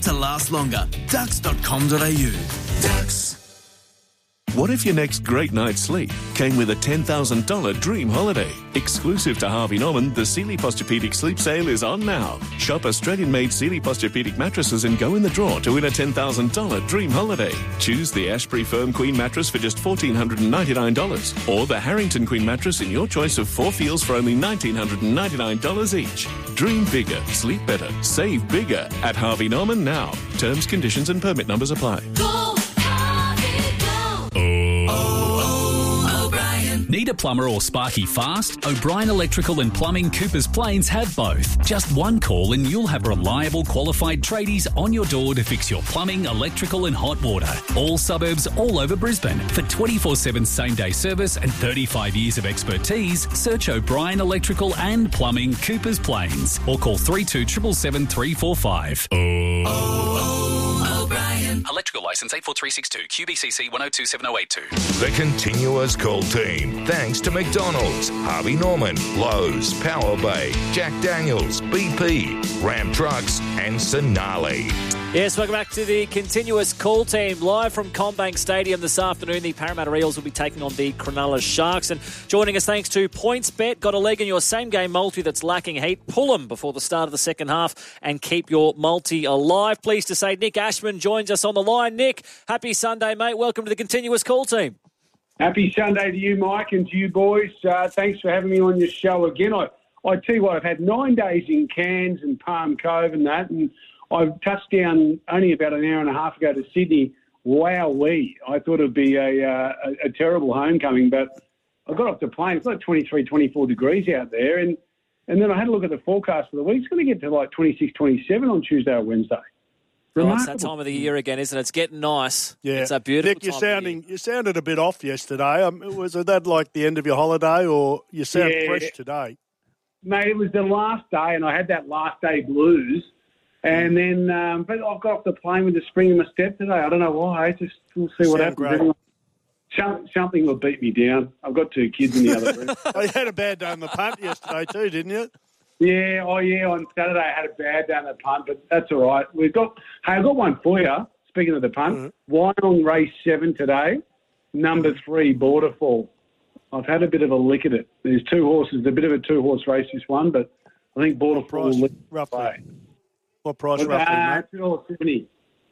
to last longer. Ducks.com.au. Ducks. What if your next great night's sleep came with a $10,000 dream holiday? Exclusive to Harvey Norman, the Sealy Posturepedic Sleep Sale is on now. Shop Australian-made Sealy Posturepedic mattresses and go in the draw to win a $10,000 dream holiday. Choose the Ashbury Firm Queen mattress for just $1,499 or the Harrington Queen mattress in your choice of 4 feels for only $1,999 each. Dream bigger, sleep better, save bigger at Harvey Norman now. Terms, conditions and permit numbers apply. Need a plumber or sparky fast? O'Brien Electrical and Plumbing Coopers Plains have both. Just one call and you'll have reliable, qualified tradies on your door to fix your plumbing, electrical and hot water. All suburbs, all over Brisbane. For 24/7 same-day service and 35 years of expertise, search O'Brien Electrical and Plumbing Coopers Plains or call 3277 345. O'Brien. Electrical licence 84362 QBCC 10278082. The Continuous Call Team. Thanks to McDonald's, Harvey Norman, Lowe's, Power Bay, Jack Daniels, BP, Ram Trucks and Sonali. Yes, welcome back to the Continuous Call Team. Live from CommBank Stadium this afternoon, the Parramatta Eels will be taking on the Cronulla Sharks. And joining us thanks to PointsBet. Got a leg in your same-game multi that's lacking heat? Pull them before the start of the second half and keep your multi alive. Pleased to say Nick Ashman joins us on the line. Nick, happy Sunday, mate. Welcome to the Continuous Call Team. Happy Sunday to you, Mike, and to you boys. Thanks for having me on your show again. I tell you what, I've had 9 days in Cairns and Palm Cove and that, and I've touched down only about an hour and a half ago to Sydney. Wowee. I thought it would be a terrible homecoming, but I got off the plane. It's like 23, 24 degrees out there, and then I had a look at the forecast for the week. It's going to get to like 26, 27 on Tuesday or Wednesday. Oh, it's that time of the year again, isn't it? It's getting nice. Yeah. It's a beautiful Nick, time you sounded a bit off yesterday. Was that like the end of your holiday, or you sound fresh today? Mate, it was the last day, and I had that last day blues. And then, but I've got off the plane with the spring in my step today. I don't know why. We'll see what happens. Something will beat me down. I've got 2 kids in the other room. You had a bad day on the punt yesterday too, didn't you? Yeah, on Saturday I had a bad day on the punt, but that's all right. I've got one for you, speaking of the punt. Wyong race 7 today, number 3, Borderfall. I've had a bit of a lick at it. There's 2 horses, a bit of a 2-horse race, this one, but I think Borderfall will lead roughly. What price roughly, mate? $2.70.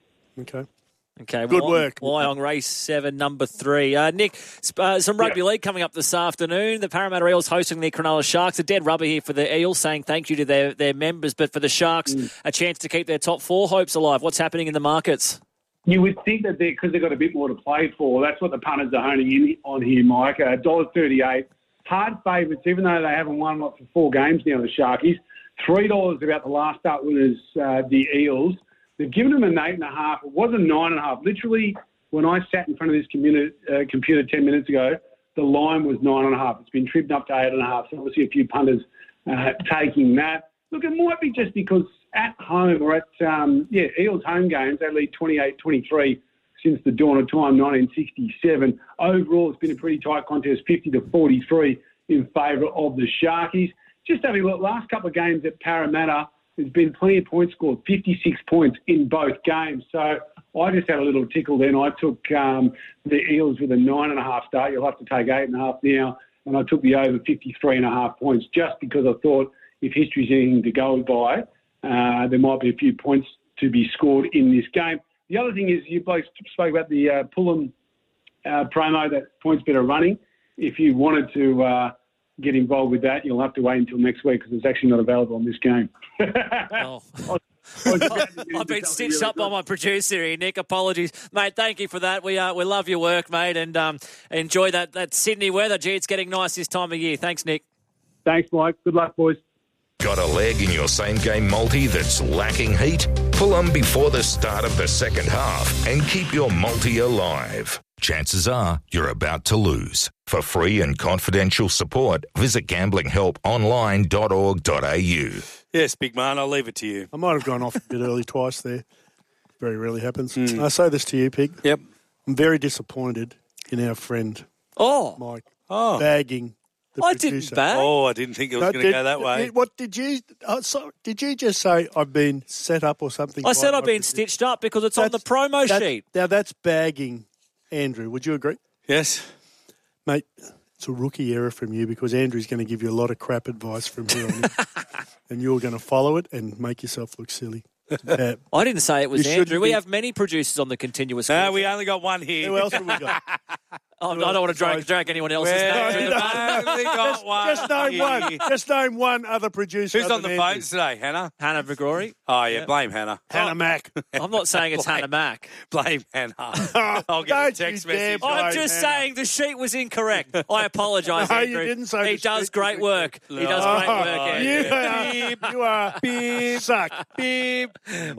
Okay, good work. Wyong race 7, number 3. Nick, some rugby league coming up this afternoon. The Parramatta Eels hosting the Cronulla Sharks. A dead rubber here for the Eels, saying thank you to their members. But for the Sharks, a chance to keep their top 4 hopes alive. What's happening in the markets? You would think that because they've got a bit more to play for, that's what the punters are honing in on here, Mike. $1.38. Hard favourites, even though they haven't won for 4 games now, the Sharkies. $3 about the last start winners, the Eels. They've given them an 8.5. It was a 9.5. Literally, when I sat in front of this computer 10 minutes ago, the line was 9.5. It's been trimmed up to 8.5. So obviously a few punters taking that. Look, it might be just because at home or at, Eels home games, they lead 28-23 since the dawn of time, 1967. Overall, it's been a pretty tight contest, 50-43 in favour of the Sharkies. Just having a look, last couple of games at Parramatta, there's been plenty of points scored, 56 points in both games. So I just had a little tickle then. I took the Eels with a 9.5 start. You'll have to take 8.5 now. And I took the over 53.5 points just because I thought if history's anything to go by, there might be a few points to be scored in this game. The other thing is you both spoke about the Pullum promo that PointsBet are running. If you wanted to get involved with that, you'll have to wait until next week because it's actually not available on this game. I've been stitched up by my producer here, Nick. Apologies. Mate, thank you for that. We love your work, mate, and enjoy that Sydney weather. Gee, it's getting nice this time of year. Thanks, Nick. Thanks, Mike. Good luck, boys. Got a leg in your same-game multi that's lacking heat? Pull them before the start of the second half and keep your multi alive. Chances are you're about to lose. For free and confidential support, visit gamblinghelponline.org.au. Yes, big man, I'll leave it to you. I might have gone off a bit early twice there. Very rarely happens. I say this to you, Pig. Yep. I'm very disappointed in our friend Mike bagging the I producer. didn't bag. Oh, I didn't think it was going to go that way. What did you? Did you just say I've been set up or something? I said by I've been producer? stitched up because it's on the promo sheet. Now that's bagging, Andrew. Would you agree, Yes. mate? It's a rookie error from you because Andrew's going to give you a lot of crap advice from here on in, and you're going to follow it and make yourself look silly. I didn't say it was You Andrew. shouldn't We be- have many producers on the continuous. No, call. we only got one here. Who else have we got? I don't want to drag anyone else's name through the mud. only got one. Just name one. Just name one other producer. Who's other on the than phones Andrew. today, Hannah? Hannah McGrory. Oh, yeah, blame Hannah. Hannah Mack. I'm not saying it's Hannah Mack. Blame Hannah. I'll get a Don't text you dare message. blame I'm just Hannah. saying the sheet was incorrect. I apologise, No, Andrew. you didn't say he the does sheet great was work. He does great work, Andrew. You are beep, suck. Beep.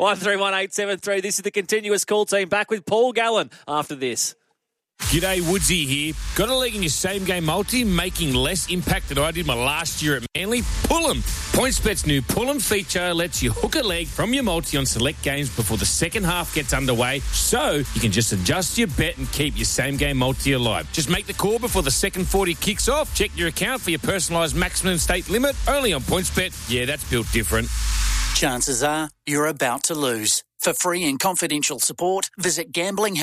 131873. This is the continuous call team back with Paul Gallen after this. G'day, Woodsy here. Got a leg in your same game multi, making less impact than I did my last year at Manly? Pull 'em. PointsBet's new Pull 'em feature lets you hook a leg from your multi on select games before the second half gets underway, so you can just adjust your bet and keep your same game multi alive. Just make the call before the second 40 kicks off. Check your account for your personalised maximum stake limit. Only on PointsBet. Yeah, that's built different. Chances are you're about to lose. For free and confidential support, visit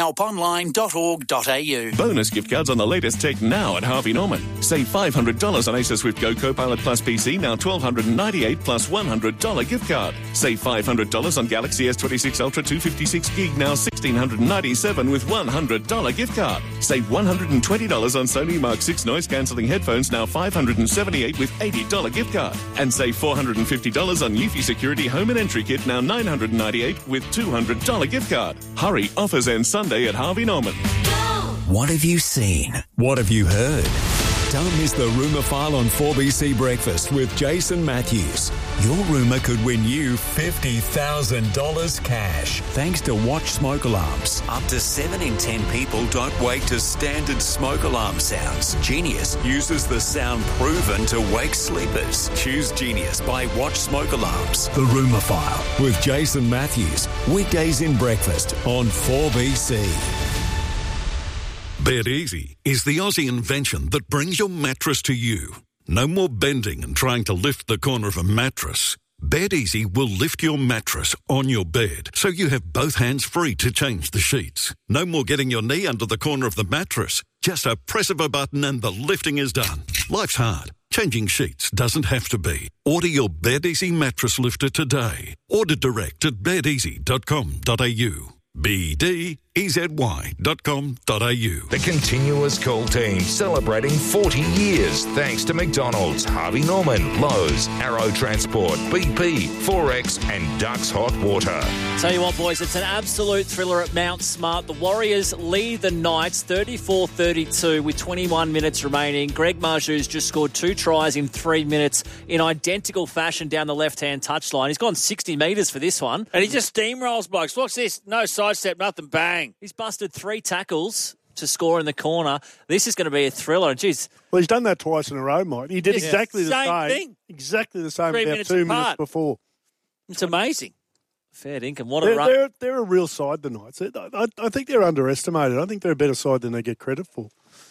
gamblinghelponline.org.au. Bonus gift cards on the latest tech now at Harvey Norman. Save $500 on Acer Swift Go Copilot Plus PC, now $1,298 plus $100 gift card. Save $500 on Galaxy S26 Ultra 256 gig, now $1,697 with $100 gift card. Save $120 on Sony Mark 6 noise cancelling headphones, now $578 with $80 gift card. And save $450 on Eufy Security Home and Entry Kit, now $998 with $200 gift card. Hurry, offers end Sunday at Harvey Norman. What have you seen? What have you heard? Don't miss the Rumour File on 4BC Breakfast with Jason Matthews. Your rumour could win you $50,000 cash thanks to Watch Smoke Alarms. Up to 7 in 10 people don't wake to standard smoke alarm sounds. Genius uses the sound proven to wake sleepers. Choose Genius by Watch Smoke Alarms. The Rumour File with Jason Matthews. Weekdays in breakfast on 4BC. Bed Easy is the Aussie invention that brings your mattress to you. No more bending and trying to lift the corner of a mattress. Bed Easy will lift your mattress on your bed so you have both hands free to change the sheets. No more getting your knee under the corner of the mattress. Just a press of a button and the lifting is done. Life's hard. Changing sheets doesn't have to be. Order your Bed Easy mattress lifter today. Order direct at bedeasy.com.au. BDEZY.com.au. The Continuous Call team celebrating 40 years thanks to McDonald's, Harvey Norman, Lowe's, Arrow Transport, BP, Forex and Ducks Hot Water. Tell you what, boys, it's an absolute thriller at Mount Smart. The Warriors lead the Knights 34-32 with 21 minutes remaining. Greg Marjou's just scored 2 tries in 3 minutes in identical fashion down the left-hand touchline. He's gone 60 metres for this one. And he just steamrolls blokes. What's this? No sidestep, nothing, bang. He's busted 3 tackles to score in the corner. This is going to be a thriller. And geez, Well, he's done that twice in a row, Mike. He did Yeah. exactly the Same same thing. Exactly the same 3 about minutes 2 minutes apart. before. It's amazing. fair dinkum. What a run. They're a real side, the Knights. I think they're underestimated. I think they're a better side than they get credit for.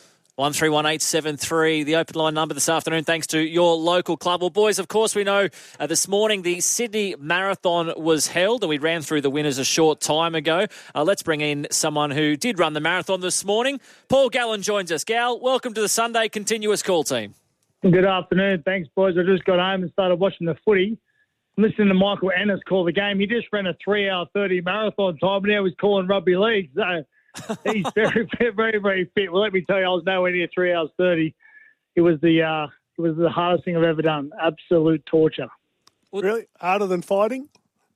131873, the open line number this afternoon, thanks to your local club. Well, boys, of course, we know this morning the Sydney Marathon was held and we ran through the winners a short time ago. Let's bring in someone who did run the marathon this morning. Paul Gallen joins us. Gal, welcome to the Sunday Continuous Call team. Good afternoon. Thanks, boys. I just got home and started watching the footy. I'm listening to Michael Ennis call the game. He just ran a 3:30 marathon time, and now he's calling rugby league. So he's very, very, very fit. Well, let me tell you, I was nowhere near 3:30. It was the hardest thing I've ever done. Absolute torture. Really? Harder than fighting?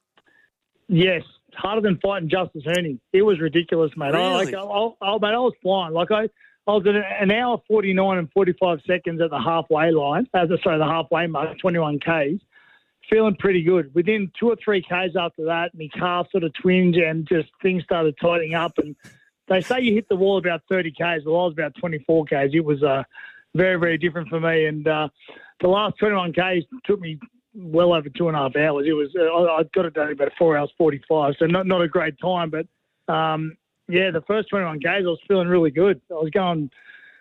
Yes, harder than fighting Justice Herney. It was ridiculous, mate. Really? I was flying. I was at an hour 49 and 45 seconds at the halfway line. The halfway mark, 21 Ks. Feeling pretty good. Within 2 or 3 Ks after that, my calf sort of twinged and just things started tightening up. And they say you hit the wall about 30 Ks. Well, I was about 24 Ks. It was very, very different for me. And the last 21 Ks took me well over 2.5 hours. It was I got it done in about 4 hours 45. So not a great time, but the first 21 Ks I was feeling really good. I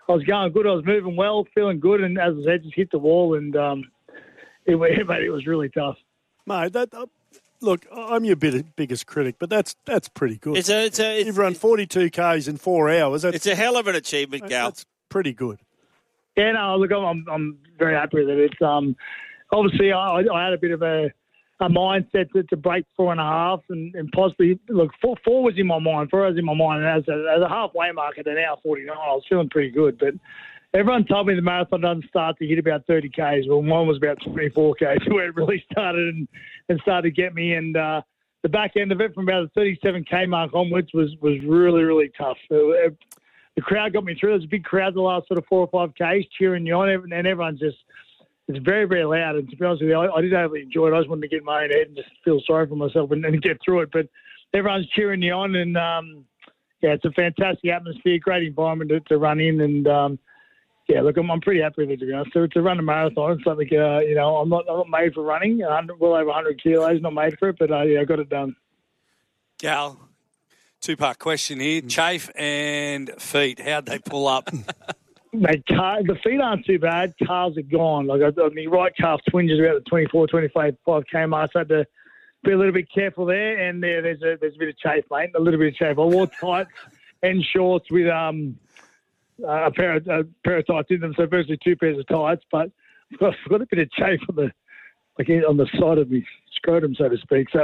I was going good. I was moving well, feeling good, and as I said, just hit the wall, and it was really tough. Mate, look, I'm your biggest critic, but that's pretty good. You've run 42 Ks in 4 hours. It's a hell of an achievement, Gal. That's pretty good. Yeah, no, look, I'm very happy with it. It's obviously I had a bit of a mindset to break 4.5 and possibly look 4 was in my mind. 4 was in my mind, and as a halfway mark at an hour 49, I was feeling pretty good. But everyone told me the marathon doesn't start to hit about 30 Ks. Well, mine was about 24 Ks where it really started and started to get me. And the back end of it, from about the 37K mark onwards, was really, really tough. The crowd got me through. There was a big crowd the last sort of 4 or 5 Ks cheering you on, and everyone's just, it's very, very loud. And to be honest with you, I didn't overly enjoy it. I just wanted to get in my own head and just feel sorry for myself and get through it. But everyone's cheering you on, and it's a fantastic atmosphere, great environment to run in, and look, I'm pretty happy with it, to be honest. To run a marathon, it's something, I'm not made for running. Well over 100 kilos, not made for it, but I got it done. Gal, 2-part question here. Chafe and feet, how'd they pull up? Mate, the feet aren't too bad. Calves are gone. Like my right calf twinges about the 24, 25K mark. So I had to be a little bit careful there. And there's a bit of chafe, mate. A little bit of chafe. I wore tights and shorts with a pair of tights in them. So virtually 2 pairs of tights. But I've got a bit of chafe on the side of me scrotum, so to speak. So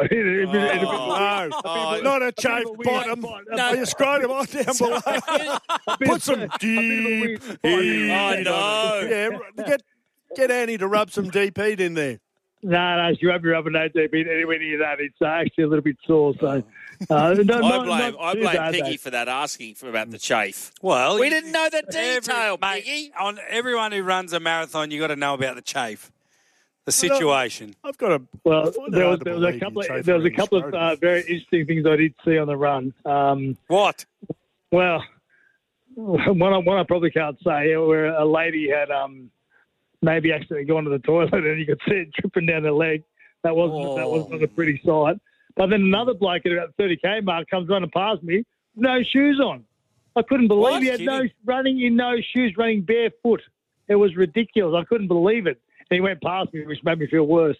not a chafe bottom. No, your scrotum on down below. Put some deep heat. I know. Yeah, get Annie to rub some deep heat in there. No, she won't be rubbing no deep heat anywhere near that. It's actually a little bit sore. So I blame Piggy for that, asking about the chafe. Well, we didn't know the detail, Piggy. On everyone who runs a marathon, you got to know about the chafe. The situation. I've got a there was a couple of very interesting things I did see on the run. What? Well, one I probably can't say, where a lady had maybe accidentally gone to the toilet and you could see it dripping down her leg. That wasn't a pretty sight. But then another bloke at about the 30K mark comes running past me, no shoes on. I couldn't believe he had no shoes, running barefoot. It was ridiculous. I couldn't believe it. And he went past me, which made me feel worse.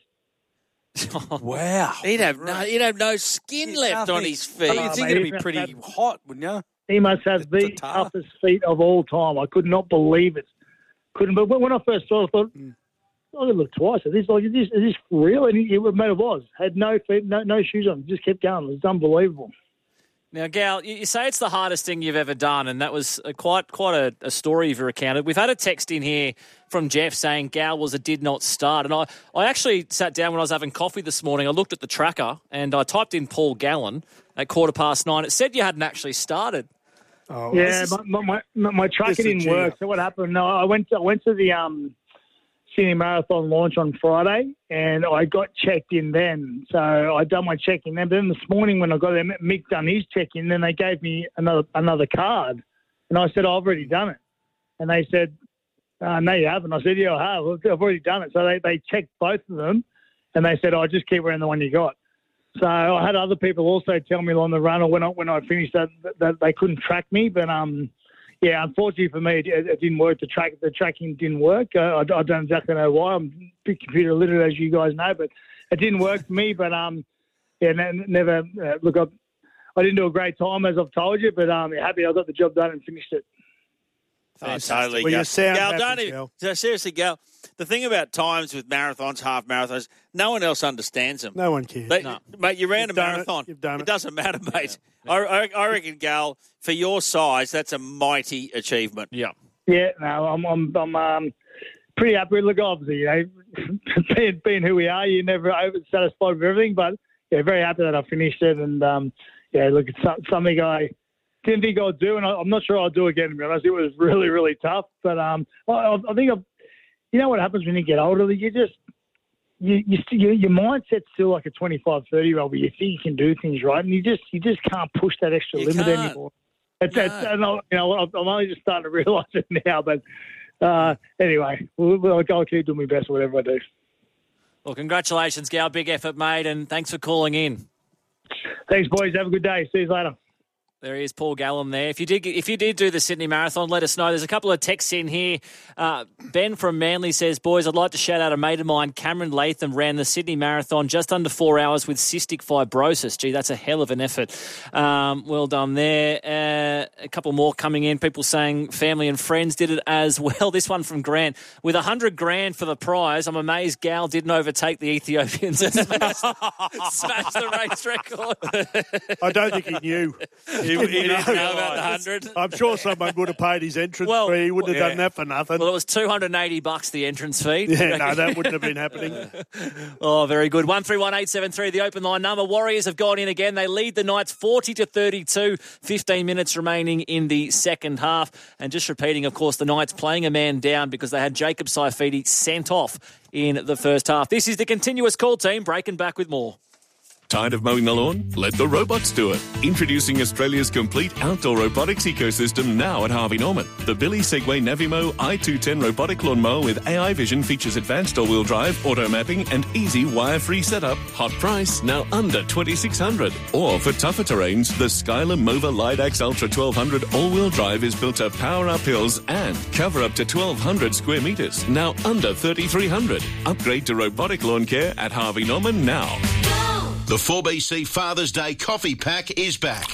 Wow. He'd have no skin left on his feet. You'd think it'd be pretty hot, wouldn't you? He must have the toughest feet of all time. I could not believe it. But when I first saw it, I thought, I got to look twice. Is this for real? And it was. Had no feet, no shoes on. Just kept going. It was unbelievable. Now, Gal, you say it's the hardest thing you've ever done, and that was quite a story you've recounted. We've had a text in here from Jeff saying Gal was a did not start. And I actually sat down when I was having coffee this morning. I looked at the tracker, and I typed in Paul Gallen at 9:15. It said you hadn't actually started. Oh, yeah, my tracker didn't work. So what happened? No, I went to the Sydney Marathon launch on Friday, and I got checked in then. So I'd done my check-in then. But then this morning when I got there, Mick done his check-in, then they gave me another card. And I said, I've already done it. And they said, no, you haven't. I said, yeah, I have. I've already done it. So they checked both of them, and they said, just keep wearing the one you got. So I had other people also tell me along the run or when I finished that they couldn't track me. But, unfortunately for me, it didn't work. The tracking didn't work. I don't exactly know why. I'm a bit computer literate, as you guys know, but it didn't work for me. But, never look, I didn't do a great time, as I've told you, but happy I got the job done and finished it. Totally. Well, you sound Gal, happy, Gal. Seriously, Gal, the thing about times with marathons, half marathons, no one else understands them. No one cares. Mate, you ran a marathon. You've done it. It doesn't matter, mate. Yeah. I reckon, Gal, for your size, that's a mighty achievement. Yeah. Yeah, no, I'm pretty happy. Look, obviously, being who we are, you're never satisfied with everything, but very happy that I finished it. And look, it's something I didn't think I'd do, and I'm not sure I'll do again, to be honest. It was really, really tough. But I think you know what happens when you get older? You just your mindset's still like a 25, 30-year-old, but you think you can do things right, and you just can't push that extra limit anymore. I'm only just starting to realise it now. But anyway, I'll keep doing my best, whatever I do. Well, congratulations, Gal. Big effort, mate, and thanks for calling in. Thanks, boys. Have a good day. See you later. There is Paul Gallum there. If you did do the Sydney Marathon, let us know. There's a couple of texts in here. Ben from Manly says, boys, I'd like to shout out a mate of mine, Cameron Latham, ran the Sydney Marathon just under 4 hours with cystic fibrosis. Gee, that's a hell of an effort. Well done there. A couple more coming in. People saying family and friends did it as well. This one from Grant. With $100,000 for the prize, I'm amazed Gal didn't overtake the Ethiopians and smash the race record. I don't think he knew. He didn't know about the 100. I'm sure someone would have paid his entrance fee. He wouldn't have done that for nothing. Well, it was $280 the entrance fee. Yeah, no, that wouldn't have been happening. Oh, very good. 131873, the open line number. Warriors have gone in again. They lead the Knights 40-32. 15 minutes remaining in the second half. And just repeating, of course, the Knights playing a man down because they had Jacob Saifidi sent off in the first half. This is the continuous call team, breaking back with more. Tired of mowing the lawn? Let the robots do it. Introducing Australia's complete outdoor robotics ecosystem now at Harvey Norman. The Billy Segway Navimo i210 robotic lawn mower with AI vision features advanced all-wheel drive, auto mapping and easy wire-free setup. Hot price, now under $2,600. Or for tougher terrains, the Skyler Mova Lidax Ultra 1200 all-wheel drive is built to power up hills and cover up to 1,200 square metres, now under $3,300. Upgrade to robotic lawn care at Harvey Norman now. The 4BC Father's Day coffee pack is back.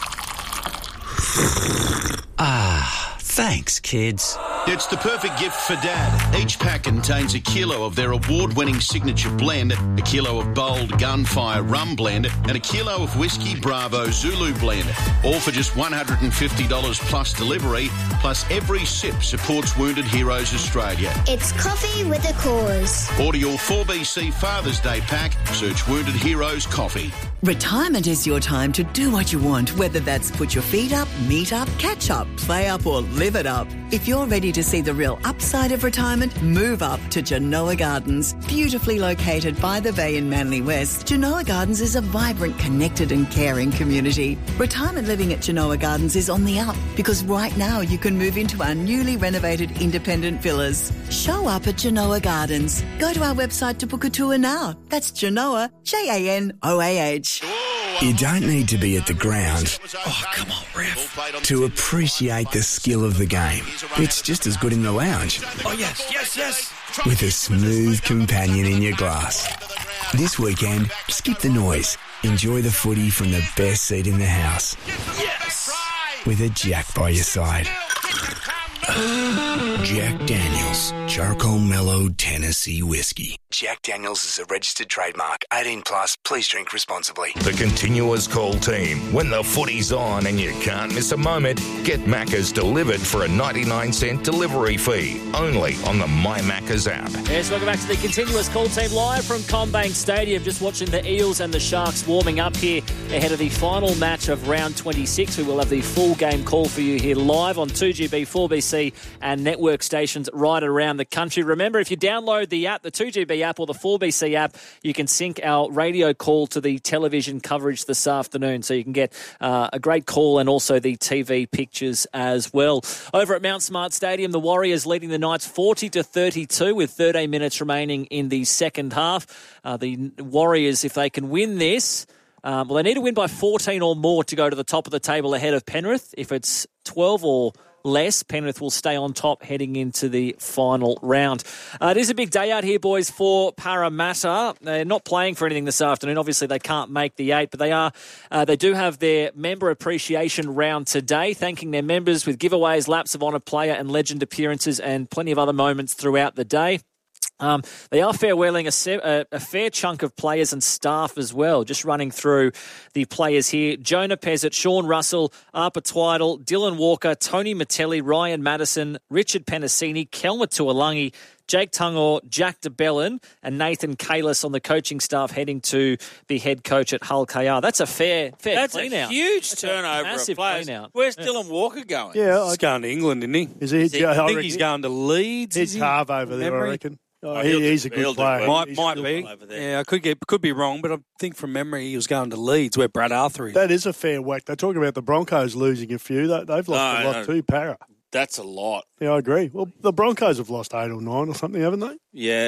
Thanks, kids. It's the perfect gift for Dad. Each pack contains a kilo of their award-winning signature blend, a kilo of bold Gunfire rum blend, and a kilo of Whiskey Bravo Zulu blend. All for just $150 plus delivery, plus every sip supports Wounded Heroes Australia. It's coffee with a cause. Order your 4BC Father's Day pack. Search Wounded Heroes Coffee. Retirement is your time to do what you want, whether that's put your feet up, meet up, catch up, play up or live it up. If you're ready to see the real upside of retirement, move up to Genoa Gardens. Beautifully located by the bay in Manly West, Genoa Gardens is a vibrant, connected and caring community. Retirement living at Genoa Gardens is on the up because right now you can move into our newly renovated independent villas. Show up at Genoa Gardens. Go to our website to book a tour now. That's Genoa, Janoah. You don't need to be at the ground. Oh, come on, ref. To appreciate the skill of the game. It's just as good in the lounge. Oh, yes. With a smooth companion in your glass. This weekend, skip the noise. Enjoy the footy from the best seat in the house. Yes. With a Jack by your side. Jack Daniels, Charcoal Mellow Tennessee Whiskey. Jack Daniels is a registered trademark. 18 plus. Please drink responsibly. The continuous call team. When the footy's on and you can't miss a moment, get Macca's delivered for a 99-cent delivery fee. Only on the My Macca's app. Yes, welcome back to the continuous call team live from CommBank Stadium. Just watching the Eels and the Sharks warming up here ahead of the final match of round 26. We will have the full game call for you here live on 2GB, 4BC and network stations right around the country. Remember, if you download the app, the 2GB app or the 4BC app, you can sync our radio call to the television coverage this afternoon, so you can get a great call and also the TV pictures as well. Over at Mount Smart Stadium, the Warriors leading the Knights 40-32 with 13 minutes remaining in the second half. The Warriors, if they can win this, they need to win by 14 or more to go to the top of the table ahead of Penrith. If it's 12 or less, Penrith will stay on top heading into the final round. It is a big day out here, boys, for Parramatta. They're not playing for anything this afternoon. Obviously, they can't make the 8, but they do have their member appreciation round today, thanking their members with giveaways, laps of honour player and legend appearances and plenty of other moments throughout the day. They are farewelling a fair chunk of players and staff as well. Just running through the players here. Jonah Pezzett, Sean Russell, Arpa Twiddle, Dylan Walker, Tony Matelli, Ryan Madison, Richard Penasini, Kelma Tuolangi, Jake Tungor, Jack DeBellin and Nathan Kalis on the coaching staff heading to be head coach at Hull KR. That's a fair That's clean a out. huge turnover of players. Where's Dylan Walker going? Yeah, He's going to England, isn't he? Is he? I think he's going to Leeds. He's half over there, I reckon. He's a good player. Might be. Yeah, I could be wrong, but I think from memory he was going to Leeds, where Brad Arthur is. That is a fair whack. They talk about the Broncos losing a few. They've lost a lot too, Para. That's a lot. Yeah, I agree. Well, the Broncos have lost 8 or 9 or something, haven't they?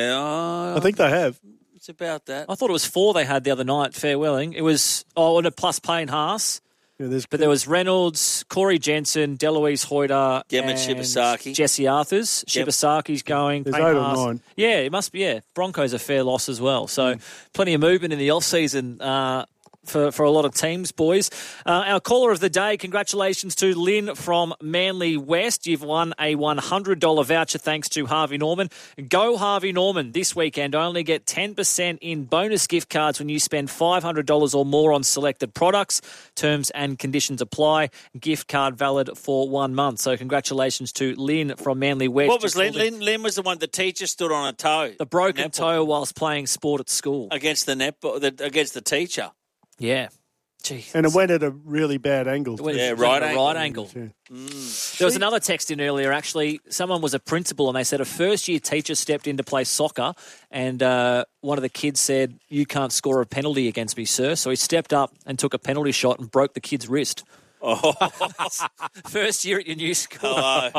Yeah. I think they have. It's about that. I thought it was 4 they had the other night, farewelling. It was, and a plus Payne Haas. But there was Reynolds, Corey Jensen, Deloise Hoyter, Gemma and Shibasaki. Jesse Arthurs. Yep. Shibasaki's going. There's Payne 8 or Haas. 9. Yeah, it must be. Yeah, Broncos a fair loss as well. So plenty of movement in the off season. For a lot of teams, boys. Our caller of the day, congratulations to Lynn from Manly West. You've won a $100 voucher thanks to Harvey Norman. Go Harvey Norman this weekend. Only get 10% in bonus gift cards when you spend $500 or more on selected products. Terms and conditions apply. Gift card valid for 1 month. So congratulations to Lynn from Manly West. What was Lynn? Lynn was the one the teacher stood on a toe. The broken toe whilst playing sport at school. Against the against the teacher. Yeah. Jeez. And it went at a really bad angle. Right angle. Yeah. There was another text in earlier, actually. Someone was a principal and they said a first-year teacher stepped in to play soccer and one of the kids said, "You can't score a penalty against me, sir." So he stepped up and took a penalty shot and broke the kid's wrist. Oh. First year at your new school.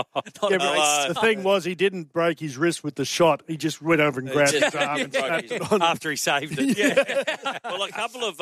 The thing was, he didn't break his wrist with the shot. He just went over and grabbed his arm and snapped it on. After he saved it. Yeah. Well, a couple of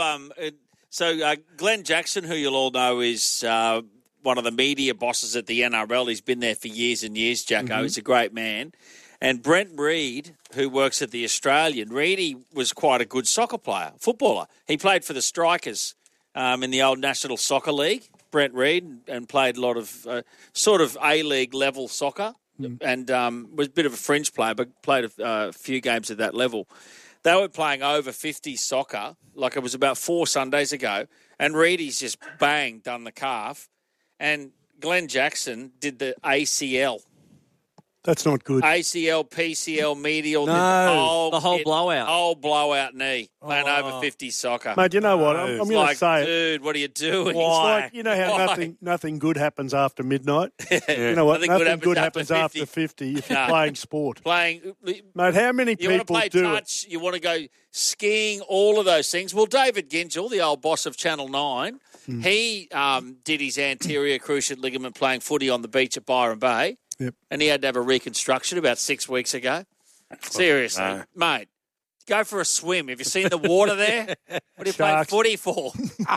Glenn Jackson, who you'll all know, is one of the media bosses at the NRL. He's been there for years and years, Jacko. Mm-hmm. He's a great man. And Brent Reid, who works at the Australian, Reedy was quite a good soccer player, footballer. He played for the Strikers in the old National Soccer League. Brent Reid, and played a lot of sort of A-League level soccer and was a bit of a fringe player, but played a few games at that level. They were playing over 50 soccer, like it was about 4 Sundays ago, and Reedy's just bang, done the calf, and Glenn Jackson did the ACL. That's not good. ACL, PCL, medial. No. The whole blowout. Whole blowout knee. Playing over 50 soccer. Mate, you know what? I'm It's going to like, say it. dude, what are you doing? It's like, you know how nothing good happens after midnight? You know what? Nothing Nothing good happens after 50 if you're playing sport. Mate, how many you want to people play do touch, you want to go skiing, all of those things. Well, David Gingell, the old boss of Channel 9, he did his anterior cruciate ligament playing footy on the beach at Byron Bay. Yep. And he had to have a reconstruction about 6 weeks ago. Seriously, mate. Go for a swim. Have you seen the water there? What are you playing footy for?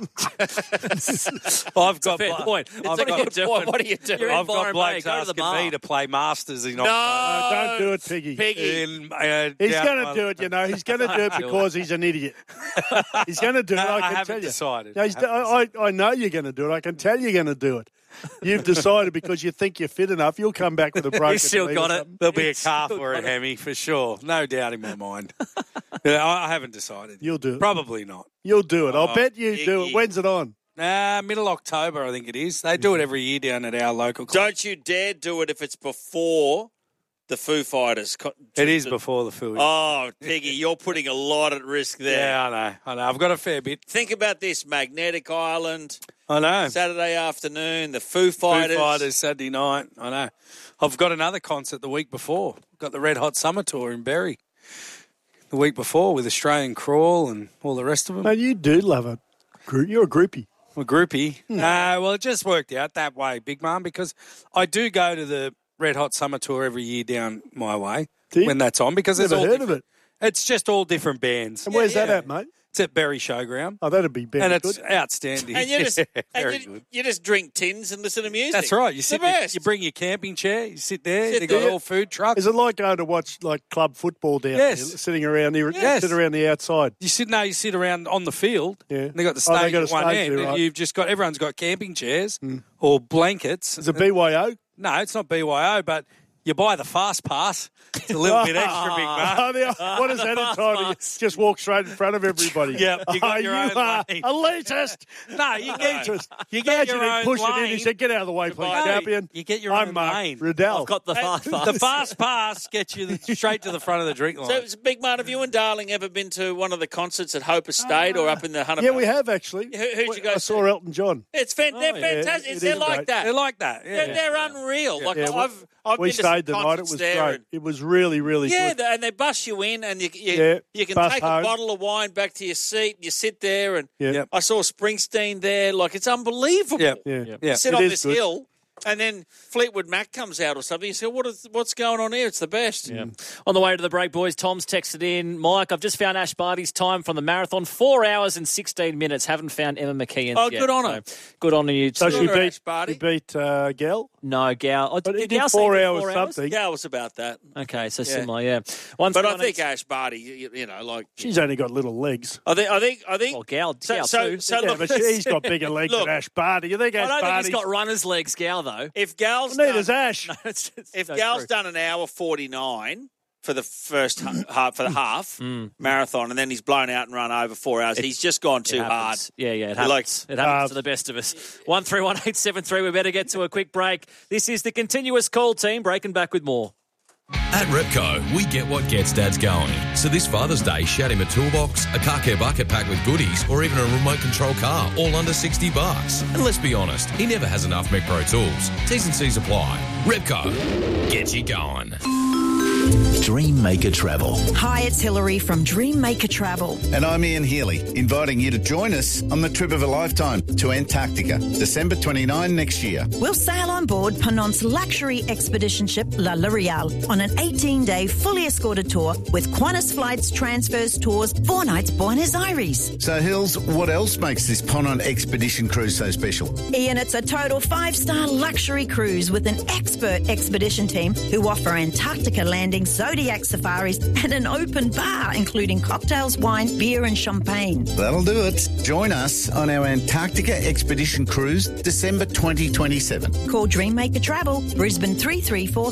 I've got fair point. It's a good point. What are you doing? I've got blokes Go to the asking bar. me to play Masters in No, don't do it, Piggy. Piggy. He's going to do it, you know. He's going to do it because he's an idiot. He's going to do it, I can haven't tell you. decided. No, I know you're going to do it. I can tell you're going to do it. You've decided because you think you're fit enough, you'll come back with a broken He's still knee got or it. something. There'll be a calf or a hemi for sure. No doubt in my mind. I haven't decided. You'll do it. Probably not. You'll do it. I'll Oh, bet you do it. When's it on? Middle October, I think it is. They do it every year down at our local club. Don't you dare do it if it's before the Foo Fighters. It is before the Foo. Oh, Piggy, you're putting a lot at risk there. Yeah, I know. I've got a fair bit. Think about this. Magnetic Island. I know. Saturday afternoon, the Foo Fighters. Foo Fighters Saturday night. I know. I've got another concert the week before. Got the Red Hot Summer Tour in Berry the week before with Australian Crawl and all the rest of them. Mate, you do love it. You're a groupie. I'm a groupie. Well, it just worked out that way, Big Mum, because I do go to the Red Hot Summer Tour every year down my way when that's on. Because Never it's all heard of it. It's just all different bands. And where's that at, mate? It's at Berry Showground. Oh, that'd be And it's good. outstanding. And you just, Very good. you just drink tins and listen to music. That's right. You It's sit the there, best. you bring your camping chair, you sit there, Sit they got there. all food trucks. Is it like going to watch like club football down Yes. there, sitting around the Yes. sit around the outside? You sit around on the field. Yeah. And they got the Oh, they stage got a at one stage end. there, And right. you've just got everyone's got camping chairs or blankets. Is it BYO? No, it's not BYO, but you buy the fast pass. It's a little bit extra, Big Mark. What is that in time? You just walk straight in front of everybody. Yeah, you got your own you are lane. elitist. No, you get Elitist. you get Imagine your him own pushing in. He lane. said, "Get out of the way, please, No, champion." you get your I'm own Mark lane. Riddell. I've got the fast pass. The fast pass gets you straight to the front of the drink line. So, it's a Big Man, have you and Darling ever been to one of the concerts at Hope Estate or up in the Hunter? Yeah, we have actually. Who'd you go I saw Elton John. It's they're fantastic. it They're is like great. that. They're like that. Yeah. They're unreal. Like Yeah, I've we been to stayed the some night. It concerts was there great. and- It was really, really Yeah, good. and they bus you in, and you Yeah, can bus take home. a bottle of wine back to your seat, and you sit there, and Yeah. I saw Springsteen there. Like, it's unbelievable. Yeah. Yeah. Yeah. You sit It on is this good. hill, And then Fleetwood Mac comes out or something. You say, what's going on here? It's the best. Yeah. On the way to the break, boys, Tom's texted in, Mike, I've just found Ash Barty's time from the marathon, 4 hours and 16 minutes. Haven't found Emma McKeon's yet. Good on her. So, good on you. So she Barty. beat Gal? No, Gal. Oh, But did it Gal did say 4 it hours 4 something. Gal was about that. Okay, so similar, yeah. But I think Ash Barty, you know, like... She's only got little legs. I think... Well, Gal too. look, but he's got bigger legs than Ash Barty. You think I Ash don't think Barty's... he's got runner's legs, Gal, though. If Gal's Neither does Ash. If Gal's done an hour 49 for the first half, marathon, and then he's blown out and run over 4 hours, he's just gone too hard. Yeah, it happens. It happens to the best of us. 131873. We better get to a quick break. This is the continuous call team. Breaking back with more. At Repco, we get what gets dads going. So this Father's Day, shout him a toolbox, a car care bucket packed with goodies, or even a remote control car, all under $60. And let's be honest, he never has enough Mech Pro tools. T's and C's apply. Repco, gets you going. Dream Maker Travel. Hi, it's Hilary from Dream Maker Travel. And I'm Ian Healy, inviting you to join us on the trip of a lifetime to Antarctica, December 29 next year. We'll sail on board Penant's luxury expedition ship La L'Oreal on an 18-day fully escorted tour with Qantas flights, transfers, tours, 4 nights Buenos Aires. So, Hills, what else makes this Ponant expedition cruise so special? Ian, it's a total 5-star luxury cruise with an expert expedition team who offer Antarctica landings, Zodiac safaris and an open bar, including cocktails, wine, beer and champagne. That'll do it. Join us on our Antarctica expedition cruise, December 2027. Call Dream Maker Travel, Brisbane 334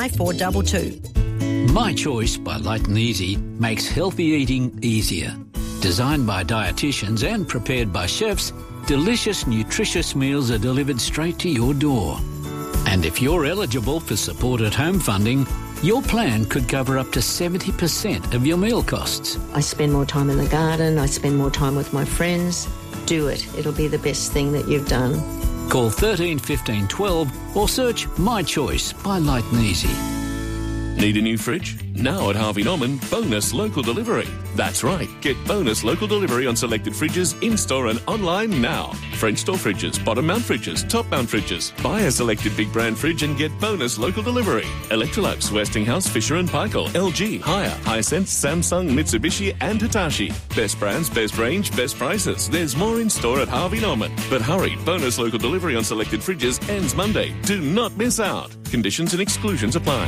35422. My Choice by Light and Easy makes healthy eating easier. Designed by dietitians and prepared by chefs, delicious, nutritious meals are delivered straight to your door. And if you're eligible for supported home funding, your plan could cover up to 70% of your meal costs. I spend more time in the garden. I spend more time with my friends. Do it. It'll be the best thing that you've done. Call 13 15 12 or search My Choice by Light and Easy. Need a new fridge? Now at Harvey Norman, bonus local delivery. That's right. Get bonus local delivery on selected fridges in-store and online now. French door fridges, bottom mount fridges, top mount fridges. Buy a selected big brand fridge and get bonus local delivery. Electrolux, Westinghouse, Fisher & Paykel, LG, Haier, Hisense, Samsung, Mitsubishi and Hitachi. Best brands, best range, best prices. There's more in store at Harvey Norman. But hurry, bonus local delivery on selected fridges ends Monday. Do not miss out. Conditions and exclusions apply.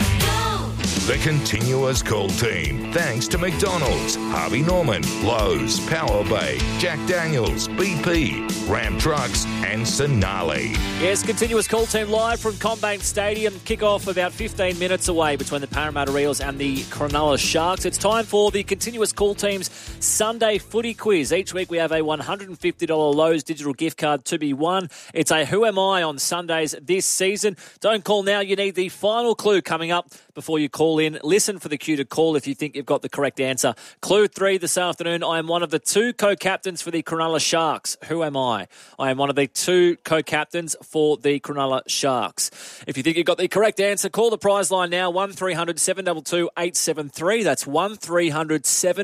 The continuous call team. Thanks to McDonald's, Harvey Norman, Lowe's, Power Bay, Jack Daniels, BP, Ram Trucks and Sonali. Yes, continuous call team live from Combank Stadium. Kick-off about 15 minutes away between the Parramatta Eels and the Cronulla Sharks. It's time for the continuous call team's Sunday footy quiz. Each week we have a $150 Lowe's digital gift card to be won. It's a Who Am I on Sundays this season. Don't call now. You need the final clue coming up before you call in. Listen for the cue to call if you think you've got the correct answer. Clue 3 this afternoon. I am one of the 2 co-captains for the Cronulla Sharks. Who am I? I am one of the 2 co-captains for the Cronulla Sharks. If you think you've got the correct answer, call the prize line now, 1300 722 873. That's 1300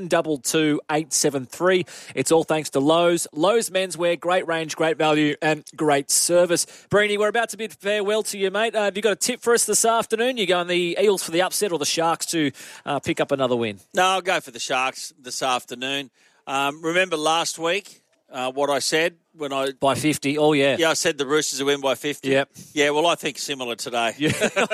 722 873. It's all thanks to Lowe's. Lowe's Menswear, great range, great value and great service. Breeny, we're about to bid farewell to you, mate. Have you got a tip for us this afternoon? You going the Eels for the upset or the Sharks to pick up another win? No, I'll go for the Sharks this afternoon. Remember last week what I said when I... By 50, oh yeah. Yeah, I said the Roosters will win by 50. Yep. Yeah, well, I think similar today. Yeah.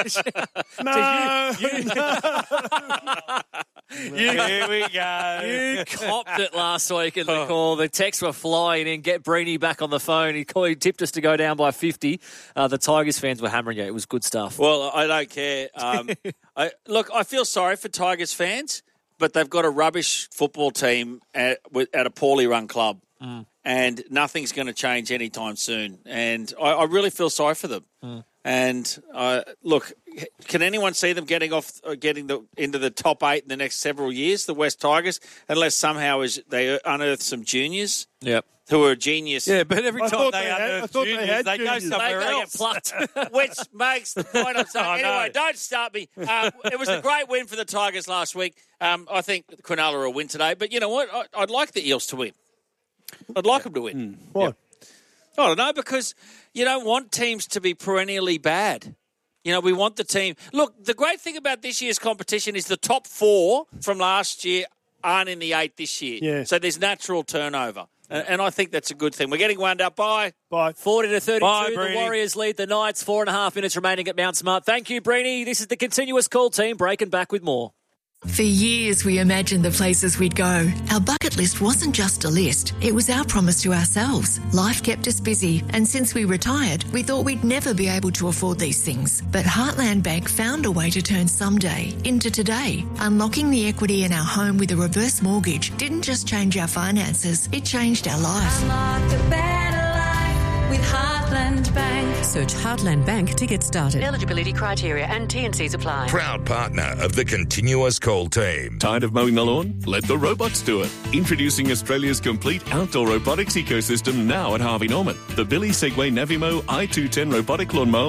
Here we go. You copped it last week in the call. The texts were flying in. Get Breeny back on the phone. He tipped us to go down by 50. The Tigers fans were hammering you. It was good stuff. Well, I don't care. I feel sorry for Tigers fans, but they've got a rubbish football team at a poorly run club. And nothing's going to change anytime soon. And I really feel sorry for them. And look, can anyone see them getting into the top 8 in the next several years, the West Tigers, unless somehow they unearth some juniors? Yep. Who are genius. Yeah, but every time they unearth juniors, they go somewhere else. Get plucked, which makes the point I'm saying. Anyway, don't start me. It was a great win for the Tigers last week. I think Cronulla will win today. But you know what? I'd like the Eels to win. I'd like them to win. Why? I don't know, because you don't want teams to be perennially bad. You know, we want the team. Look, the great thing about this year's competition is the top 4 from last year aren't in the 8 this year. Yeah. So there's natural turnover. And I think that's a good thing. We're getting wound up. Bye. 40-32. Bye, the Breeny. Warriors lead the Knights. 4.5 minutes remaining at Mount Smart. Thank you, Breeny. This is the Continuous Call team. Breaking back with more. For years, we imagined the places we'd go. Our bucket list wasn't just a list. It was our promise to ourselves. Life kept us busy, and since we retired, we thought we'd never be able to afford these things. But Heartland Bank found a way to turn someday into today. Unlocking the equity in our home with a reverse mortgage didn't just change our finances, it changed our life. Unlock a better life with Heartland Bank. Search Heartland Bank to get started. Eligibility criteria and T&Cs apply. Proud partner of the Continuous Call team. Tired of mowing the lawn? Let the robots do it. Introducing Australia's complete outdoor robotics ecosystem now at Harvey Norman. The Billy Segway Navimo i210 robotic lawn mower